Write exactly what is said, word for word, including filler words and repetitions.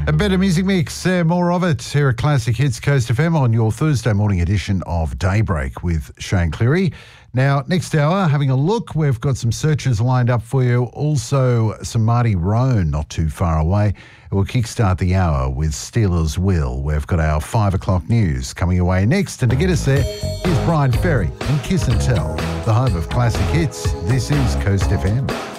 A better music mix, uh, more of it here at Classic Hits Coast F M on your Thursday morning edition of Daybreak with Shane Cleary. Now, next hour, having a look, we've got some searches lined up for you. Also, some Marty Roan not too far away. We'll kickstart the hour with Steelers Will. We've got our five o'clock news coming away next. And to get us there, here's Brian Ferry and Kiss and Tell, the home of classic hits. This is Coast F M.